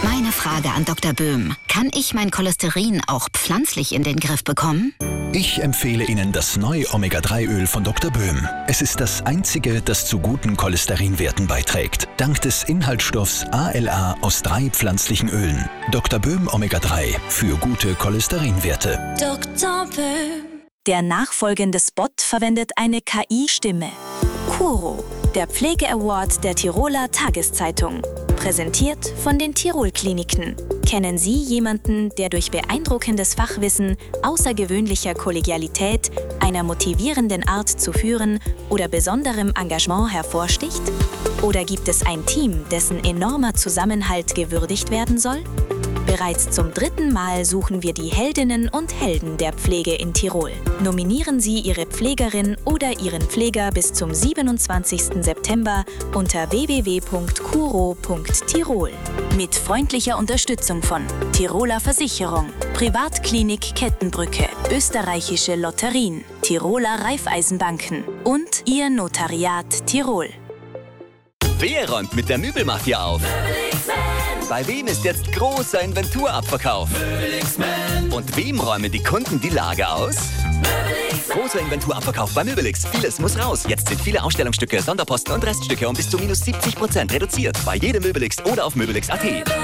Meine Frage an Dr. Böhm. Kann ich mein Cholesterin auch pflanzlich in den Griff bekommen? Ich empfehle Ihnen das neue Omega-3-Öl von Dr. Böhm. Es ist das einzige, das zu guten Cholesterinwerten beiträgt. Dank des Inhaltsstoffs ALA aus 3 pflanzlichen Ölen. Dr. Böhm Omega-3 für gute Cholesterinwerte. Dr. Böhm. Der nachfolgende Spot verwendet eine KI-Stimme. Kuro, der Pflege-Award der Tiroler Tageszeitung. Präsentiert von den Tirol-Kliniken. Kennen Sie jemanden, der durch beeindruckendes Fachwissen, außergewöhnlicher Kollegialität, einer motivierenden Art zu führen oder besonderem Engagement hervorsticht? Oder gibt es ein Team, dessen enormer Zusammenhalt gewürdigt werden soll? Bereits zum 3. Mal suchen wir die Heldinnen und Helden der Pflege in Tirol. Nominieren Sie Ihre Pflegerin oder Ihren Pfleger bis zum 27. September unter www.kuro.tirol. Mit freundlicher Unterstützung von Tiroler Versicherung, Privatklinik Kettenbrücke, Österreichische Lotterien, Tiroler Raiffeisenbanken und Ihr Notariat Tirol. Wer räumt mit der Möbelmafia auf? Bei wem ist jetzt großer Inventurabverkauf? Und wem räumen die Kunden die Lager aus? Großer Inventurabverkauf bei Möbelix. Vieles muss raus. Jetzt sind viele Ausstellungsstücke, Sonderposten und Reststücke um bis zu minus 70% reduziert. Bei jedem Möbelix oder auf möbelix.at.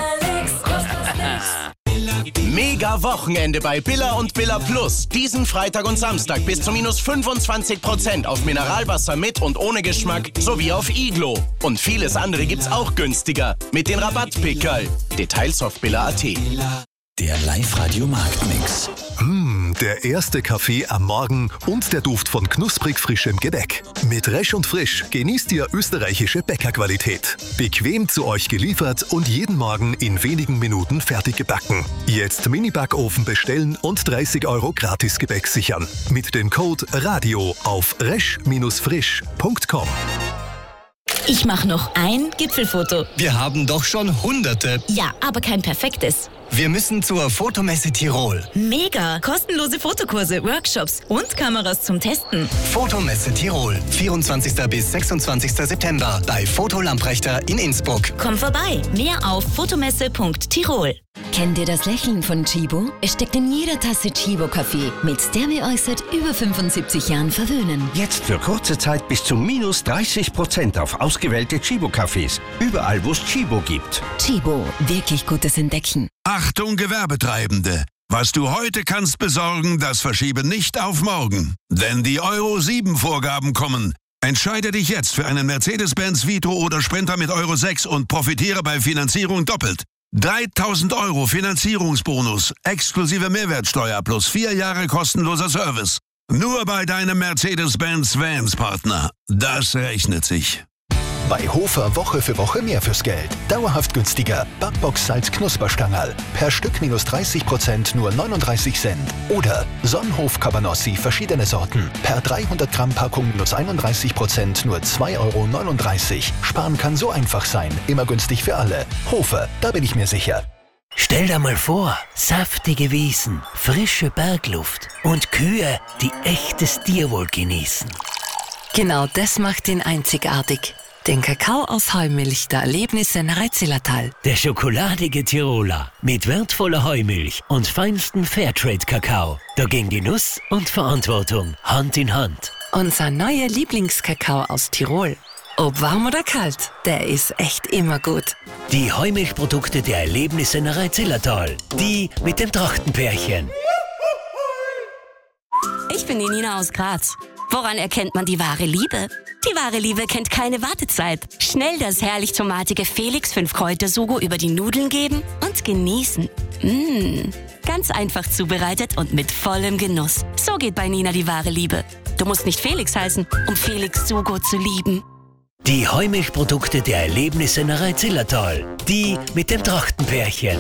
Mega Wochenende bei Billa und Billa Plus. Diesen Freitag und Samstag bis zu minus 25% auf Mineralwasser mit und ohne Geschmack sowie auf Iglo. Und vieles andere gibt's auch günstiger mit den Rabattpickerl. Details auf billa.at. Der Live-Radio-Marktmix. Der erste Kaffee am Morgen und der Duft von knusprig frischem Gebäck. Mit Resch und Frisch genießt ihr österreichische Bäckerqualität. Bequem zu euch geliefert und jeden Morgen in wenigen Minuten fertig gebacken. Jetzt Mini-Backofen bestellen und 30 € Gratis-Gebäck sichern. Mit dem Code RADIO auf resch-frisch.com. Ich mache noch ein Gipfelfoto. Wir haben doch schon Hunderte. Ja, aber kein perfektes. Wir müssen zur Fotomesse Tirol. Mega! Kostenlose Fotokurse, Workshops und Kameras zum Testen. Fotomesse Tirol. 24. bis 26. September bei Foto Lamprechter in Innsbruck. Komm vorbei. Mehr auf fotomesse.tirol. Kennt ihr das Lächeln von Chibo? Es steckt in jeder Tasse Chibo-Kaffee. Mit der wir euch seit über 75 Jahren verwöhnen. Jetzt für kurze Zeit bis zu minus 30% auf ausgewählte Chibo-Cafés. Überall, wo es Chibo gibt. Chibo, wirklich gutes Entdecken. Achtung, Gewerbetreibende! Was du heute kannst besorgen, das verschiebe nicht auf morgen. Denn die Euro-7-Vorgaben kommen. Entscheide dich jetzt für einen Mercedes-Benz Vito oder Sprinter mit Euro 6 und profitiere bei Finanzierung doppelt. 3.000 € Finanzierungsbonus, exklusive Mehrwertsteuer plus 4 Jahre kostenloser Service. Nur bei deinem Mercedes-Benz Vans-Partner. Das rechnet sich. Bei Hofer Woche für Woche mehr fürs Geld. Dauerhaft günstiger. Backbox Salz Knusperstangerl. Per Stück minus 30% nur 39 Cent. Oder Sonnenhof Cabanossi verschiedene Sorten. Per 300 Gramm Packung minus 31% nur 2,39 €. Sparen kann so einfach sein. Immer günstig für alle. Hofer, da bin ich mir sicher. Stell dir mal vor, saftige Wiesen, frische Bergluft und Kühe, die echtes Tierwohl genießen. Genau das macht ihn einzigartig. Den Kakao aus Heumilch der Erlebnisse in Reitzillertal. Der schokoladige Tiroler mit wertvoller Heumilch und feinstem Fairtrade-Kakao. Da gehen Genuss und Verantwortung Hand in Hand. Unser neuer Lieblingskakao aus Tirol. Ob warm oder kalt, der ist echt immer gut. Die Heumilchprodukte der Erlebnisse in Reitzillertal. Die mit dem Trachtenpärchen. Ich bin die Nina aus Graz. Woran erkennt man die wahre Liebe? Die wahre Liebe kennt keine Wartezeit. Schnell das herrlich tomatige Felix 5-Kräuter-Sugo über die Nudeln geben und genießen. Ganz einfach zubereitet und mit vollem Genuss. So geht bei Nina die wahre Liebe. Du musst nicht Felix heißen, um Felix Sugo zu lieben. Die Heumilchprodukte der Erlebnisse in Reitzillertal. Die mit dem Trachtenpärchen.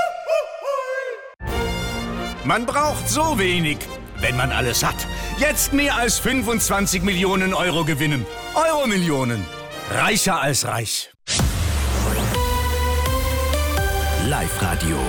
Man braucht so wenig, wenn man alles hat. Jetzt mehr als 25 Millionen € gewinnen. Euro-Millionen. Reicher als reich. Live-Radio.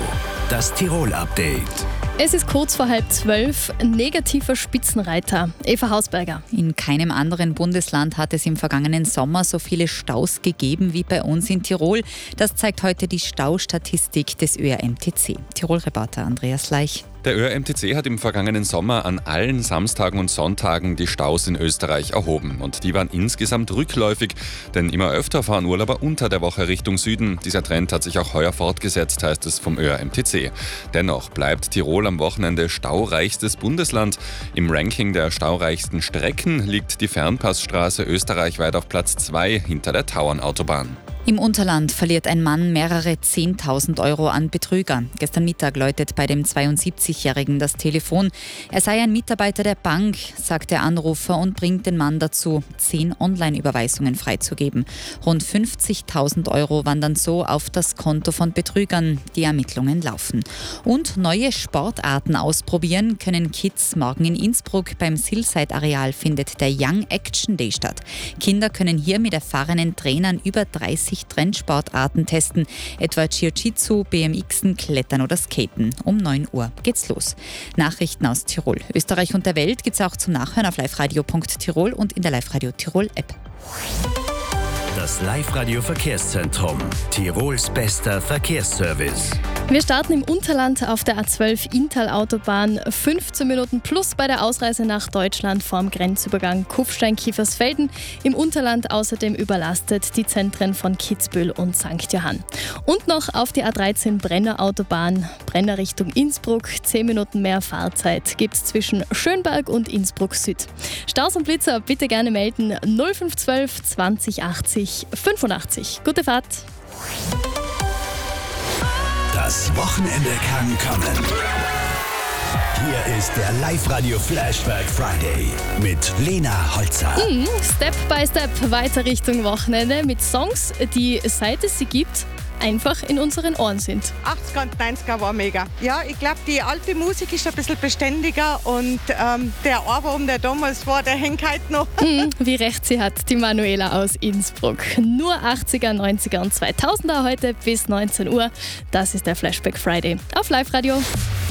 Das Tirol-Update. Es ist kurz vor 11:30. Negativer Spitzenreiter. Eva Hausberger. In keinem anderen Bundesland hat es im vergangenen Sommer so viele Staus gegeben wie bei uns in Tirol. Das zeigt heute die Staustatistik des ÖRMTC. Tirol-Reporter Andreas Leich. Der ÖRMTC hat im vergangenen Sommer an allen Samstagen und Sonntagen die Staus in Österreich erhoben. Und die waren insgesamt rückläufig, denn immer öfter fahren Urlauber unter der Woche Richtung Süden. Dieser Trend hat sich auch heuer fortgesetzt, heißt es vom ÖRMTC. Dennoch bleibt Tirol am Wochenende staureichstes Bundesland. Im Ranking der staureichsten Strecken liegt die Fernpassstraße österreichweit auf Platz 2 hinter der Tauernautobahn. Im Unterland verliert ein Mann mehrere 10.000 Euro an Betrüger. Gestern Mittag läutet bei dem 72-Jährigen das Telefon. Er sei ein Mitarbeiter der Bank, sagt der Anrufer und bringt den Mann dazu, 10 Online-Überweisungen freizugeben. Rund 50.000 Euro wandern so auf das Konto von Betrügern. Die Ermittlungen laufen. Und neue Sportarten ausprobieren können Kids. Morgen in Innsbruck beim Silside-Areal findet der Young Action Day statt. Kinder können hier mit erfahrenen Trainern über 30 Trendsportarten testen, etwa Jiu-Jitsu, BMXen, Klettern oder Skaten. Um 9 Uhr geht's los. Nachrichten aus Tirol, Österreich und der Welt gibt's auch zum Nachhören auf liveradio.tirol und in der Live-Radio Tirol App. Das Live-Radio Verkehrszentrum. Tirols bester Verkehrsservice. Wir starten im Unterland auf der A12 Inntal-Autobahn. 15 Minuten plus bei der Ausreise nach Deutschland vorm Grenzübergang Kufstein-Kiefersfelden. Im Unterland außerdem überlastet die Zentren von Kitzbühel und St. Johann. Und noch auf die A13 Brenner-Autobahn. Brenner Richtung Innsbruck. 10 Minuten mehr Fahrzeit gibt es zwischen Schönberg und Innsbruck Süd. Staus und Blitzer bitte gerne melden. 0512 20 80 85. Gute Fahrt. Das Wochenende kann kommen. Hier ist der Live-Radio-Flashback Friday mit Lena Holzer. Step by Step weiter Richtung Wochenende mit Songs, die seit es sie gibt, einfach in unseren Ohren sind. 80er und 90er war mega. Ja, ich glaube, die alte Musik ist ein bisschen beständiger und der Ohrwurm, der damals war, der hängt halt noch. Wie recht sie hat, die Manuela aus Innsbruck. Nur 80er, 90er und 2000er heute bis 19 Uhr. Das ist der Flashback Friday auf Live-Radio.